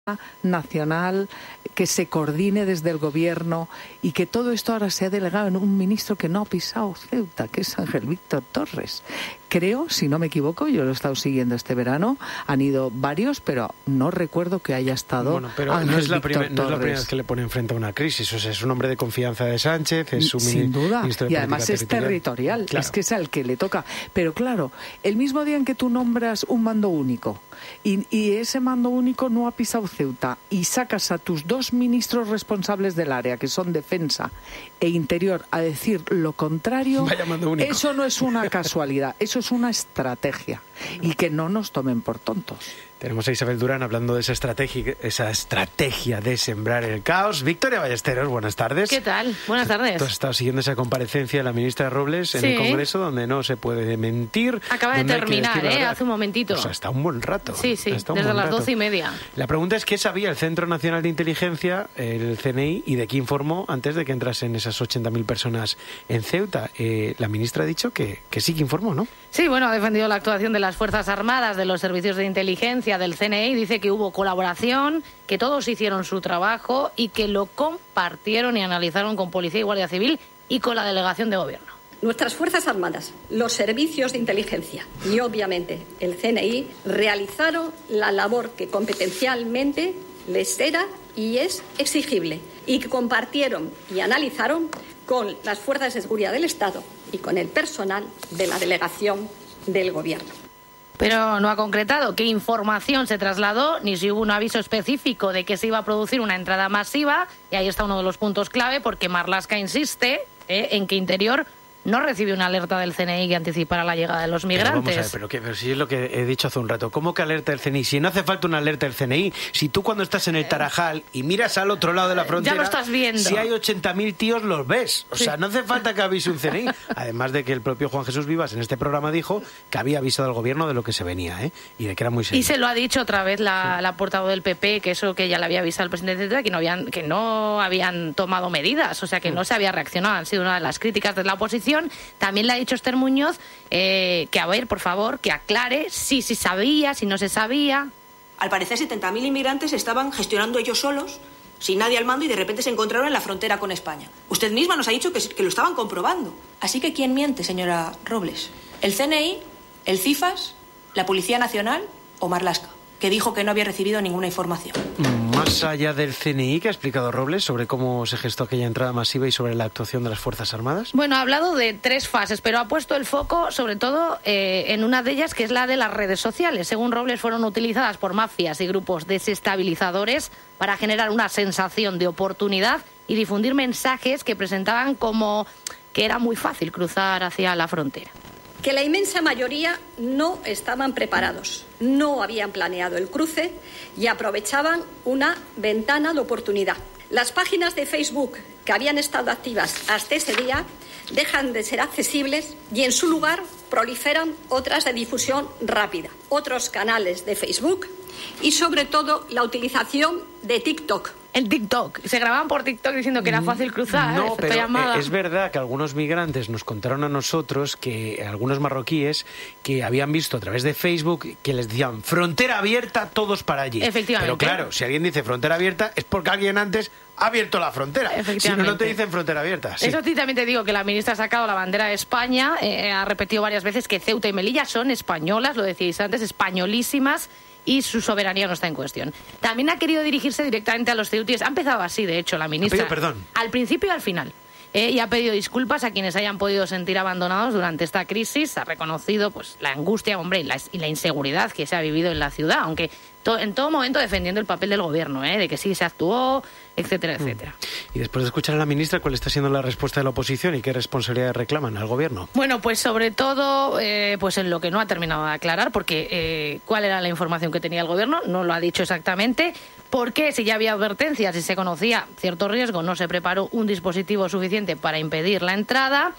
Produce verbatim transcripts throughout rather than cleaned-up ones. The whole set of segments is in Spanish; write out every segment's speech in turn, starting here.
nacional, que se coordine desde el gobierno y que todo esto ahora sea delegado en un ministro que no ha pisado Ceuta, que es Ángel Víctor Torres. Creo, si no me equivoco, yo lo he estado siguiendo este verano, han ido varios, pero no recuerdo que haya estado bueno, pero Ángel no es, la Víctor primer, no es la primera vez Torres. que le pone enfrente a una crisis. O sea, es un hombre de confianza de Sánchez, es un Sin duda, ministro de y además es territorial, territorial. Claro. Es que es al que le toca. Pero claro, el mismo día en que tú nombras un mando único y, y ese mando único no ha pisado Ceuta y sacas a tus dos ministros responsables del área, que son Defensa e Interior, a decir lo contrario, Vaya mando único. Eso no es una casualidad, eso es una estrategia. Y que no nos tomen por tontos. Tenemos a Isabel Durán hablando de esa estrategia, esa estrategia de sembrar el caos. Victoria Ballesteros, buenas tardes. ¿Qué tal? Buenas tardes. Tú has estado siguiendo esa comparecencia de la ministra Robles en sí. el Congreso, donde no se puede mentir. Acaba de terminar, ¿eh? Hace un momentito. Pues hasta un buen rato. Sí, sí, desde las doce y media. La pregunta es, ¿qué sabía el Centro Nacional de Inteligencia, el C N I, y de qué informó antes de que entrasen esas ochenta mil personas en Ceuta? Eh, la ministra ha dicho que, que sí que informó, ¿no? Sí, bueno, ha defendido la actuación de las Fuerzas Armadas, de los servicios de inteligencia, del C N I. Dice que hubo colaboración, que todos hicieron su trabajo y que lo compartieron y analizaron con Policía y Guardia Civil y con la Delegación de Gobierno. Nuestras Fuerzas Armadas, los servicios de inteligencia y, obviamente, el C N I realizaron la labor que competencialmente les era y es exigible y que compartieron y analizaron con las Fuerzas de Seguridad del Estado y con el personal de la Delegación del Gobierno. Pero no ha concretado qué información se trasladó, ni si hubo un aviso específico de que se iba a producir una entrada masiva, y ahí está uno de los puntos clave, porque Marlaska insiste eh, en que Interior no recibió una alerta del C N I que anticipara la llegada de los migrantes. Pero vamos a ver, pero, que, pero si es lo que he dicho hace un rato, ¿cómo que alerta el C N I? Si no hace falta una alerta del C N I, si tú cuando estás en el Tarajal y miras al otro lado de la frontera, ya lo estás viendo. Si hay ochenta mil tíos, los ves. O sí. sea, no hace falta que avise un C N I. Además de que el propio Juan Jesús Vivas en este programa dijo que había avisado al gobierno de lo que se venía, ¿eh? Y de que era muy serio. Y se lo ha dicho otra vez la, sí. la portavoz del P P, que eso que ya le había avisado al presidente, etcétera, que no habían, que no habían tomado medidas, o sea, que no se había reaccionado. Han sido una de las críticas de la oposición. También ha dicho Esther Muñoz eh, que, a ver, por favor, que aclare si, si sabía, si no se sabía. Al parecer, setenta mil inmigrantes estaban gestionando ellos solos, sin nadie al mando, y de repente se encontraron en la frontera con España. Usted misma nos ha dicho que, que lo estaban comprobando. Así que, ¿quién miente, señora Robles? ¿El C N I, el CIFAS, la Policía Nacional o Marlaska, que dijo que no había recibido ninguna información? Más allá del C N I, ¿qué ha explicado Robles sobre cómo se gestó aquella entrada masiva y sobre la actuación de las Fuerzas Armadas? Bueno, ha hablado de tres fases, pero ha puesto el foco sobre todo eh, en una de ellas, que es la de las redes sociales. Según Robles, fueron utilizadas por mafias y grupos desestabilizadores para generar una sensación de oportunidad y difundir mensajes que presentaban como que era muy fácil cruzar hacia la frontera. Que la inmensa mayoría no estaban preparados, no habían planeado el cruce y aprovechaban una ventana de oportunidad. Las páginas de Facebook que habían estado activas hasta ese día dejan de ser accesibles y en su lugar proliferan otras de difusión rápida, otros canales de Facebook y sobre todo la utilización de TikTok. El TikTok. Se grababan por TikTok diciendo que era fácil cruzar. No, pero llamada. es verdad que algunos migrantes nos contaron a nosotros, que algunos marroquíes, que habían visto a través de Facebook que les decían frontera abierta, todos para allí. Efectivamente. Pero claro, si alguien dice frontera abierta es porque alguien antes ha abierto la frontera. Si no, no te dicen frontera abierta. Sí. Eso sí, también te digo que la ministra ha sacado la bandera de España, eh, ha repetido varias veces que Ceuta y Melilla son españolas, lo decíais antes, españolísimas, y su soberanía no está en cuestión. También ha querido dirigirse directamente a los ceutíes. Ha empezado así, de hecho, la ministra. Ha pedido perdón. Al principio y al final. Eh, y ha pedido disculpas a quienes hayan podido sentir abandonados durante esta crisis. Ha reconocido pues la angustia, hombre, y la, y la inseguridad que se ha vivido en la ciudad, aunque to, en todo momento defendiendo el papel del gobierno, eh, de que sí se actuó, etcétera, etcétera. Y después de escuchar a la ministra, ¿cuál está siendo la respuesta de la oposición y qué responsabilidades reclaman al gobierno? Bueno, pues sobre todo eh, pues en lo que no ha terminado de aclarar, porque eh, cuál era la información que tenía el gobierno, no lo ha dicho exactamente. ¿Por qué? Si ya había advertencias y se conocía cierto riesgo, no se preparó un dispositivo suficiente para impedir la entrada.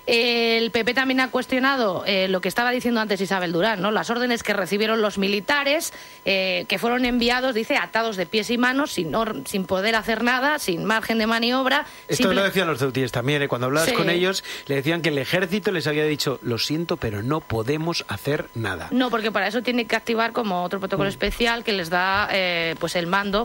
El P P también ha cuestionado eh, lo que estaba diciendo antes Isabel Durán, ¿no? Las órdenes que recibieron los militares, eh, que fueron enviados, dice, atados de pies y manos, sin, or sin poder hacer nada, sin margen de maniobra. Esto simple... lo decían los ceutíes también, ¿eh? Cuando hablabas sí. con ellos, le decían que el ejército les había dicho, lo siento, pero no podemos hacer nada. No, porque para eso tiene que activar como otro protocolo mm. especial que les da eh, pues el mando